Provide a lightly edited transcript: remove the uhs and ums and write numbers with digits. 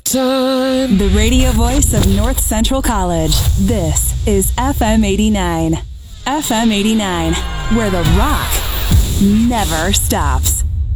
Time. The radio voice of North Central College. This is FM 89. FM 89, where the rock never stops.